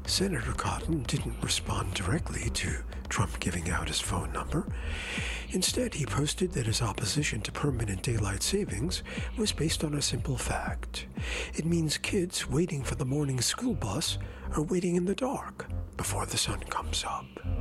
Senator Cotton didn't respond directly to Trump giving out his phone number. Instead, he posted that his opposition to permanent daylight savings was based on a simple fact. It means kids waiting for the morning school bus are waiting in the dark before the sun comes up.